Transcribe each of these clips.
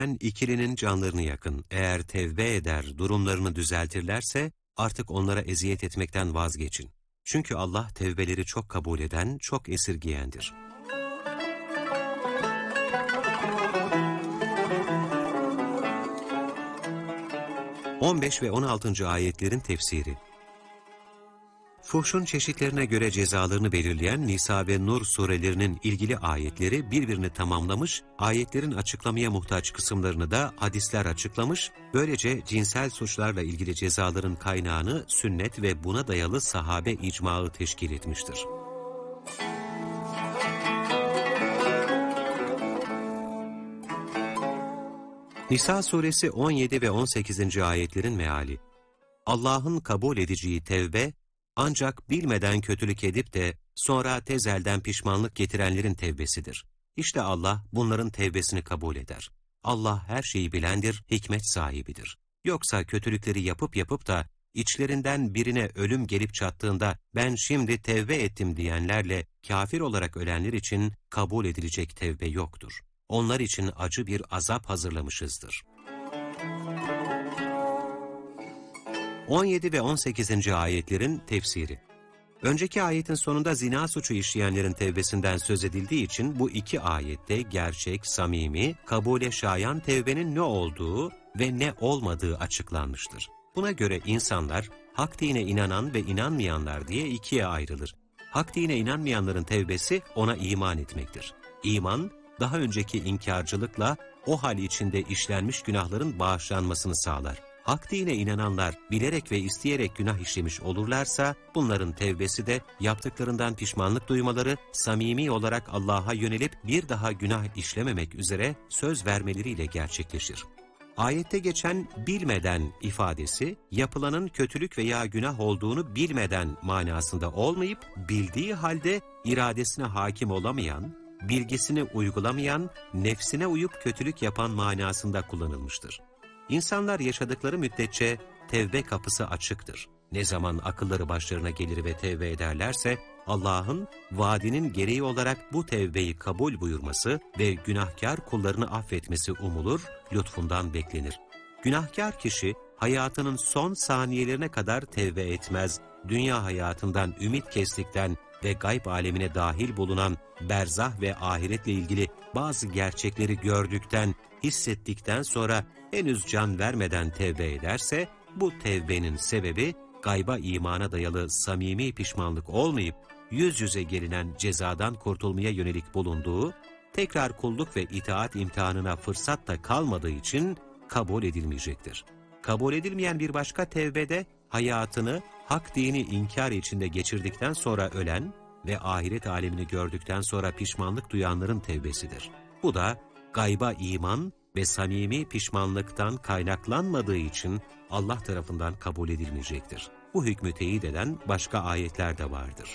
ikilinin canlarını yakın. Eğer tevbe eder, durumlarını düzeltirlerse artık onlara eziyet etmekten vazgeçin. Çünkü Allah tevbeleri çok kabul eden, çok esirgiyendir. ...15 ve 16. ayetlerin tefsiri. Fuhşun çeşitlerine göre cezalarını belirleyen Nisa ve Nur surelerinin ilgili ayetleri birbirini tamamlamış, ayetlerin açıklamaya muhtaç kısımlarını da hadisler açıklamış, böylece cinsel suçlarla ilgili cezaların kaynağını sünnet ve buna dayalı sahabe icmağı teşkil etmiştir. Nisa suresi 17 ve 18. ayetlerin meali. Allah'ın kabul edeceği tevbe, ancak bilmeden kötülük edip de sonra tezelden pişmanlık getirenlerin tevbesidir. İşte Allah bunların tevbesini kabul eder. Allah her şeyi bilendir, hikmet sahibidir. Yoksa kötülükleri yapıp da içlerinden birine ölüm gelip çattığında ben şimdi tevbe ettim diyenlerle kafir olarak ölenler için kabul edilecek tevbe yoktur. Onlar için acı bir azap hazırlamışızdır. 17 ve 18. ayetlerin tefsiri. Önceki ayetin sonunda zina suçu işleyenlerin tevbesinden söz edildiği için bu iki ayette gerçek, samimi, kabule şayan tevbenin ne olduğu ve ne olmadığı açıklanmıştır. Buna göre insanlar hak dine inanan ve inanmayanlar diye ikiye ayrılır. Hak dine inanmayanların tevbesi ona iman etmektir. İman, daha önceki inkarcılıkla o hal içinde işlenmiş günahların bağışlanmasını sağlar. Hak dine inananlar bilerek ve isteyerek günah işlemiş olurlarsa, bunların tevbesi de yaptıklarından pişmanlık duymaları, samimi olarak Allah'a yönelip bir daha günah işlememek üzere söz vermeleriyle gerçekleşir. Ayette geçen bilmeden ifadesi, yapılanın kötülük veya günah olduğunu bilmeden manasında olmayıp, bildiği halde iradesine hakim olamayan, bilgisini uygulamayan, nefsine uyup kötülük yapan manasında kullanılmıştır. İnsanlar yaşadıkları müddetçe tevbe kapısı açıktır. Ne zaman akılları başlarına gelir ve tevbe ederlerse, Allah'ın vaadinin gereği olarak bu tevbeyi kabul buyurması ve günahkar kullarını affetmesi umulur, lütfundan beklenir. Günahkar kişi hayatının son saniyelerine kadar tevbe etmez, dünya hayatından ümit kestikten ve gayb alemine dahil bulunan berzah ve ahiretle ilgili bazı gerçekleri gördükten, hissettikten sonra henüz can vermeden tevbe ederse, bu tevbenin sebebi gayba imana dayalı samimi pişmanlık olmayıp, yüz yüze gelinen cezadan kurtulmaya yönelik bulunduğu, tekrar kulluk ve itaat imtihanına fırsat da kalmadığı için kabul edilmeyecektir. Kabul edilmeyen bir başka tevbede, hayatını hak dini inkar içinde geçirdikten sonra ölen ve ahiret alemini gördükten sonra pişmanlık duyanların tevbesidir. Bu da gayba iman ve samimi pişmanlıktan kaynaklanmadığı için Allah tarafından kabul edilmeyecektir. Bu hükmü teyit eden başka ayetler de vardır.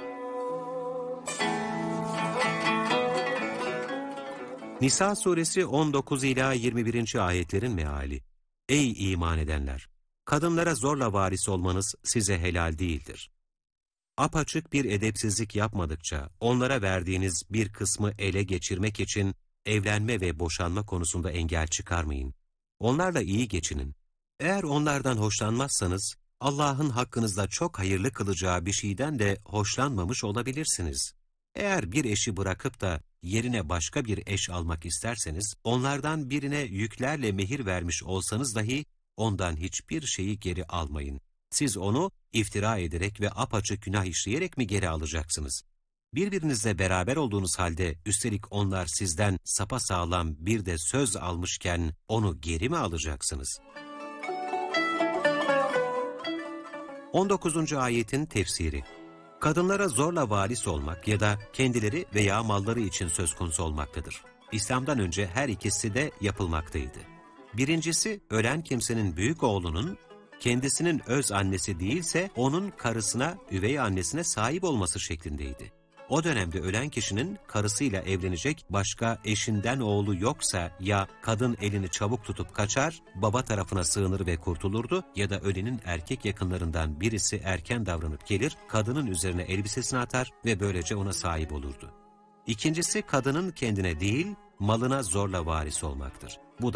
Nisa suresi 19 ila 21. ayetlerin meali. Ey iman edenler! Kadınlara zorla varis olmanız size helal değildir. Apaçık bir edepsizlik yapmadıkça onlara verdiğiniz bir kısmı ele geçirmek için evlenme ve boşanma konusunda engel çıkarmayın. Onlarla iyi geçinin. Eğer onlardan hoşlanmazsanız, Allah'ın hakkınızda çok hayırlı kılacağı bir şeyden de hoşlanmamış olabilirsiniz. Eğer bir eşi bırakıp da yerine başka bir eş almak isterseniz, onlardan birine yüklerle mehir vermiş olsanız dahi, ondan hiçbir şeyi geri almayın. Siz onu iftira ederek ve apaçık günah işleyerek mi geri alacaksınız? Birbirinizle beraber olduğunuz halde, üstelik onlar sizden sapasağlam bir de söz almışken, onu geri mi alacaksınız? 19. ayetin tefsiri. Kadınlara zorla varis olmak ya da kendileri veya malları için söz konusu olmaktadır. İslam'dan önce her ikisi de yapılmaktaydı. Birincisi, ölen kimsenin büyük oğlunun, kendisinin öz annesi değilse onun karısına, üvey annesine sahip olması şeklindeydi. O dönemde ölen kişinin karısıyla evlenecek başka eşinden oğlu yoksa ya kadın elini çabuk tutup kaçar, baba tarafına sığınır ve kurtulurdu ya da ölenin erkek yakınlarından birisi erken davranıp gelir, kadının üzerine elbisesini atar ve böylece ona sahip olurdu. İkincisi, kadının kendine değil, malına zorla varis olmaktır. Bu da